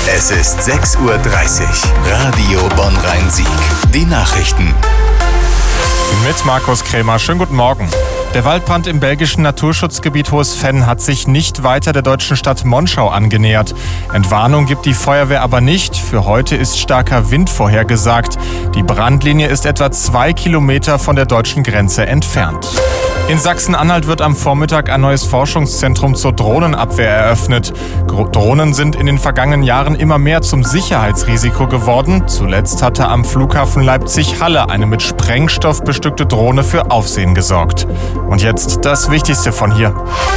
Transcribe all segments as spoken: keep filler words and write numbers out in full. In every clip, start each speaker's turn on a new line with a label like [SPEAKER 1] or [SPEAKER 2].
[SPEAKER 1] Es ist sechs Uhr dreißig. Radio Bonn-Rhein-Sieg. Die Nachrichten.
[SPEAKER 2] Mit Markus Krämer. Schönen guten Morgen. Der Waldbrand im belgischen Naturschutzgebiet Hohes Venn hat sich nicht weiter der deutschen Stadt Monschau angenähert. Entwarnung gibt die Feuerwehr aber nicht. Für heute ist starker Wind vorhergesagt. Die Brandlinie ist etwa zwei Kilometer von der deutschen Grenze entfernt. In Sachsen-Anhalt wird am Vormittag ein neues Forschungszentrum zur Drohnenabwehr eröffnet. Drohnen sind in den vergangenen Jahren immer mehr zum Sicherheitsrisiko geworden. Zuletzt hatte am Flughafen Leipzig-Halle eine mit Sprengstoff bestückte Drohne für Aufsehen gesorgt. Und jetzt das Wichtigste von hier.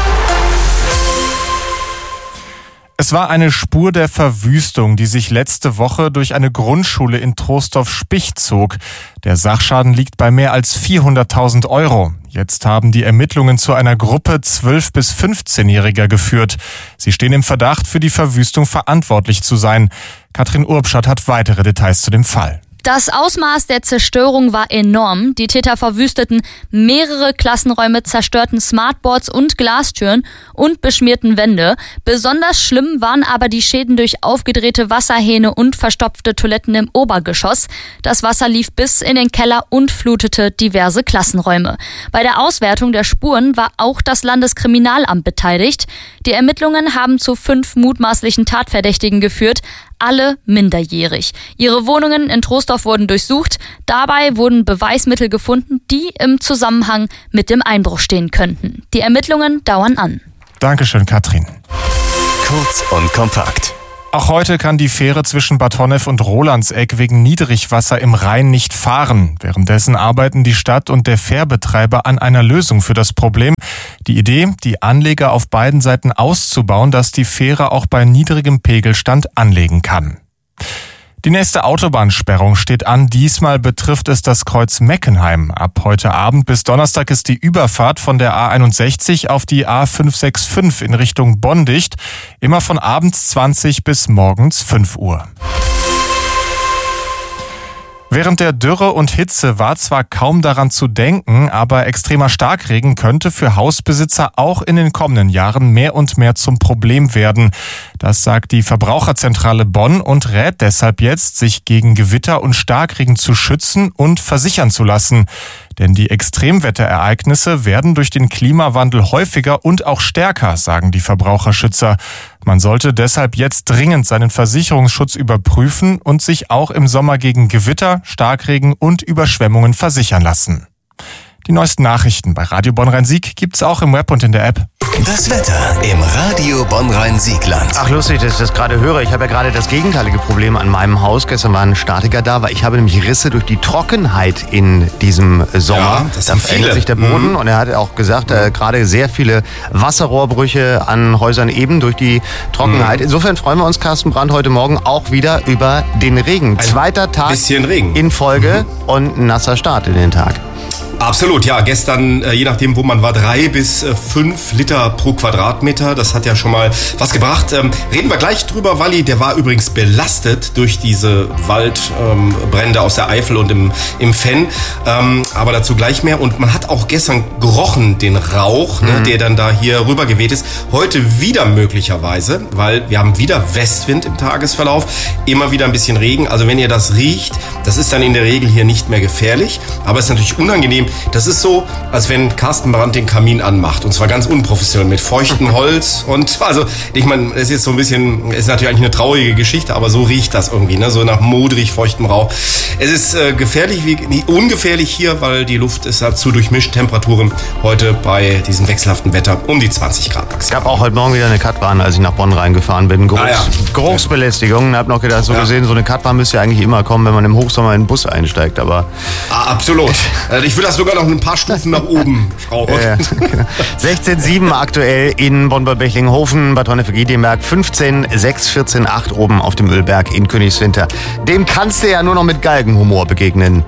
[SPEAKER 2] Es war eine Spur der Verwüstung, die sich letzte Woche durch eine Grundschule in Troisdorf-Spich zog. Der Sachschaden liegt bei mehr als vierhunderttausend Euro. Jetzt haben die Ermittlungen zu einer Gruppe zwölf- bis fünfzehnjähriger geführt. Sie stehen im Verdacht, für die Verwüstung verantwortlich zu sein. Katrin Urbschat hat weitere Details zu dem Fall.
[SPEAKER 3] Das Ausmaß der Zerstörung war enorm. Die Täter verwüsteten mehrere Klassenräume, zerstörten Smartboards und Glastüren und beschmierten Wände. Besonders schlimm waren aber die Schäden durch aufgedrehte Wasserhähne und verstopfte Toiletten im Obergeschoss. Das Wasser lief bis in den Keller und flutete diverse Klassenräume. Bei der Auswertung der Spuren war auch das Landeskriminalamt beteiligt. Die Ermittlungen haben zu fünf mutmaßlichen Tatverdächtigen geführt, alle minderjährig. Ihre Wohnungen in Troisdorf wurden durchsucht. Dabei wurden Beweismittel gefunden, die im Zusammenhang mit dem Einbruch stehen könnten. Die Ermittlungen dauern an.
[SPEAKER 2] Dankeschön, Katrin.
[SPEAKER 1] Kurz und kompakt.
[SPEAKER 2] Auch heute kann die Fähre zwischen Bad Honnef und Rolandseck wegen Niedrigwasser im Rhein nicht fahren. Währenddessen arbeiten die Stadt und der Fährbetreiber an einer Lösung für das Problem. Die Idee, die Anleger auf beiden Seiten auszubauen, dass die Fähre auch bei niedrigem Pegelstand anlegen kann. Die nächste Autobahnsperrung steht an. Diesmal betrifft es das Kreuz Meckenheim. Ab heute Abend bis Donnerstag ist die Überfahrt von der A einundsechzig auf die A fünf sechs fünf in Richtung Bonn dicht. Immer von abends zwanzig bis morgens fünf Uhr. Während der Dürre und Hitze war zwar kaum daran zu denken, aber extremer Starkregen könnte für Hausbesitzer auch in den kommenden Jahren mehr und mehr zum Problem werden. Das sagt die Verbraucherzentrale Bonn und rät deshalb jetzt, sich gegen Gewitter und Starkregen zu schützen und versichern zu lassen. Denn die Extremwetterereignisse werden durch den Klimawandel häufiger und auch stärker, sagen die Verbraucherschützer. Man sollte deshalb jetzt dringend seinen Versicherungsschutz überprüfen und sich auch im Sommer gegen Gewitter, Starkregen und Überschwemmungen versichern lassen. Die neuesten Nachrichten bei Radio Bonn-Rhein-Sieg gibt's auch im Web und in der App.
[SPEAKER 1] Das Wetter im Radio Bonn-Rhein-Siegland.
[SPEAKER 4] Ach lustig, dass ich das gerade höre. Ich habe ja gerade das gegenteilige Problem an meinem Haus. Gestern war ein Statiker da, weil ich habe nämlich Risse durch die Trockenheit in diesem Sommer.
[SPEAKER 5] Ja, das
[SPEAKER 4] da
[SPEAKER 5] sind
[SPEAKER 4] verändert
[SPEAKER 5] viele.
[SPEAKER 4] sich der Boden
[SPEAKER 5] Mhm.
[SPEAKER 4] und er hat auch gesagt, äh, gerade sehr viele Wasserrohrbrüche an Häusern eben durch die Trockenheit.
[SPEAKER 5] Mhm.
[SPEAKER 4] Insofern freuen wir uns, Carsten Brandt, heute Morgen auch wieder über den Regen.
[SPEAKER 5] Ein
[SPEAKER 4] Zweiter Tag
[SPEAKER 5] bisschen Regen.
[SPEAKER 4] in Folge mhm. und ein nasser Start in den Tag.
[SPEAKER 5] Absolut, ja. Gestern, äh, je nachdem, wo man war, drei bis äh, fünf Liter pro Quadratmeter. Das hat ja schon mal was gebracht. Ähm, reden wir gleich drüber. Walli, der war übrigens belastet durch diese Waldbrände ähm, aus der Eifel und im, im Venn. Ähm, aber dazu gleich mehr. Und man hat auch gestern gerochen, den Rauch, mhm. ne, der dann da hier rüber geweht ist. Heute wieder möglicherweise, weil wir haben wieder Westwind im Tagesverlauf. Immer wieder ein bisschen Regen. Also wenn ihr das riecht, das ist dann in der Regel hier nicht mehr gefährlich. Aber es ist natürlich unangenehm. Das ist so, als wenn Carsten Brandt den Kamin anmacht. Und zwar ganz unprofessionell mit feuchtem Holz. Und also, ich meine, es ist so ein bisschen, es ist natürlich eigentlich eine traurige Geschichte, aber so riecht das irgendwie, ne? So nach modrig feuchtem Rauch. Es ist äh, gefährlich, wie nee, ungefährlich hier, weil die Luft ist dazu durchmischt. Temperaturen heute bei diesem wechselhaften Wetter um die zwanzig Grad.
[SPEAKER 4] Es gab auch heute Morgen wieder eine Katbahn, als ich nach Bonn reingefahren bin. Geruchs-
[SPEAKER 5] ah, ja.
[SPEAKER 4] Geruchsbelästigung. Ich habe noch gedacht, so
[SPEAKER 5] ja.
[SPEAKER 4] gesehen, so eine Katbahn müsste ja eigentlich immer kommen, wenn man im Hochsommer in den Bus einsteigt. Aber
[SPEAKER 5] ah, absolut. Ich würde das sogar noch ein paar Stufen nach oben schrauben.
[SPEAKER 4] Ja, genau. sechzehn Komma sieben aktuell in Bonn-Bad-Bechlinghofen, Bad Honnef-Giedienberg, fünfzehn Komma sechs, vierzehn Komma acht oben auf dem Ölberg in Königswinter. Dem kannst du ja nur noch mit Galgenhumor begegnen.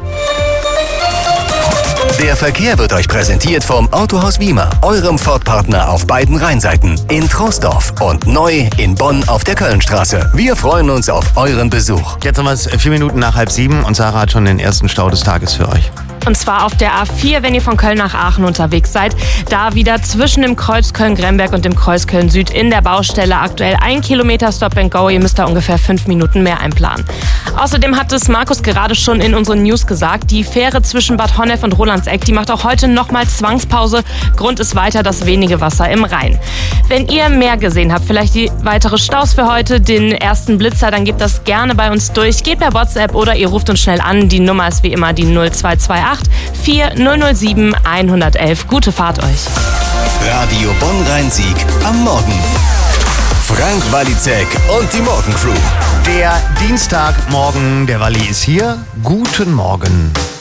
[SPEAKER 1] Der Verkehr wird euch präsentiert vom Autohaus Wiemer, eurem Ford-Partner auf beiden Rheinseiten. In Troisdorf und neu in Bonn auf der Kölnstraße. Wir freuen uns auf euren Besuch.
[SPEAKER 4] Jetzt haben wir es vier Minuten nach halb sieben und Sarah hat schon den ersten Stau des Tages für euch.
[SPEAKER 6] Und zwar auf der A vier, wenn ihr von Köln nach Aachen unterwegs seid. Da wieder zwischen dem Kreuz Köln-Gremberg und dem Kreuz Köln-Süd in der Baustelle. Aktuell ein Kilometer Stop and Go. Ihr müsst da ungefähr fünf Minuten mehr einplanen. Außerdem hat es Markus gerade schon in unseren News gesagt. Die Fähre zwischen Bad Honnef und Rolandseck, die macht auch heute nochmal Zwangspause. Grund ist weiter das wenige Wasser im Rhein. Wenn ihr mehr gesehen habt, vielleicht die weitere Staus für heute, den ersten Blitzer, dann gebt das gerne bei uns durch. Geht per WhatsApp oder ihr ruft uns schnell an. Die Nummer ist wie immer die null zwei zwei acht vier null null sieben eins eins eins. Gute Fahrt euch.
[SPEAKER 1] Radio Bonn-Rhein-Sieg am Morgen. Frank Walizek und die Morgencrew.
[SPEAKER 4] Der Dienstagmorgen, der Walli ist hier. Guten Morgen.